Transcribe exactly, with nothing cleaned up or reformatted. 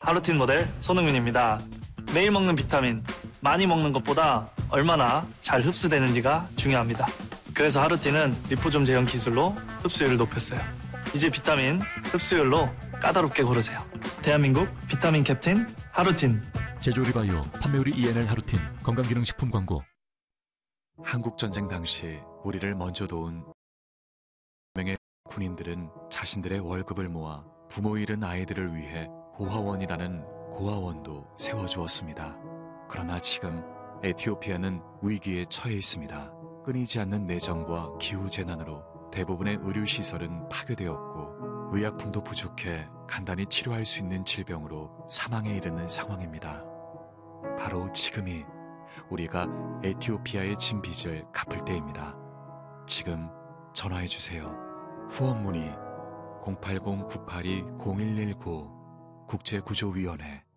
하루틴 모델 손흥민입니다. 매일 먹는 비타민, 많이 먹는 것보다 얼마나 잘 흡수되는지가 중요합니다. 그래서 하루틴은 리포좀 제형 기술로 흡수율을 높였어요. 이제 비타민 흡수율로 까다롭게 고르세요. 대한민국 비타민 캡틴 하루틴. 제조리바이오, 판매우리 이엔엘 하루틴, 건강기능식품 광고. 한국전쟁 당시 우리를 먼저 도운 명의 군인들은 자신들의 월급을 모아 부모 잃은 아이들을 위해 고아원이라는 고아원도 세워주었습니다. 그러나 지금 에티오피아는 위기에 처해 있습니다. 끊이지 않는 내정과 기후재난으로 대부분의 의료시설은 파괴되었고 의약품도 부족해 간단히 치료할 수 있는 질병으로 사망에 이르는 상황입니다. 바로 지금이 우리가 에티오피아에 진 빚을 갚을 때입니다. 지금 전화해주세요. 후원 문의 공팔공 구팔이 공일일구 국제구조위원회.